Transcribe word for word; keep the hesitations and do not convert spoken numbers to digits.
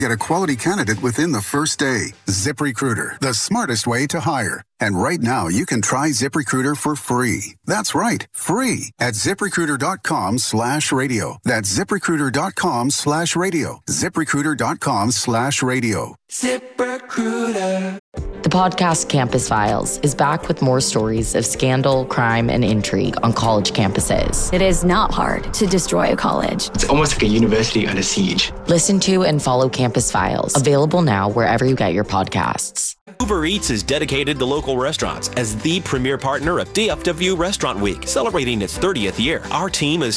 Get a quality candidate within the first day. ZipRecruiter, the smartest way to hire. And right now, you can try ZipRecruiter for free. That's right, free at ZipRecruiter.com slash radio. That's ZipRecruiter.com slash radio. ZipRecruiter.com slash radio. ZipRecruiter. The podcast Campus Files is back with more stories of scandal, crime, and intrigue on college campuses. It is not hard to destroy a college. It's almost like a university under siege. Listen to and follow Campus Files, available now wherever you get your podcasts. Uber Eats is dedicated to local restaurants as the premier partner of D F W Restaurant Week, celebrating its thirtieth year. Our team is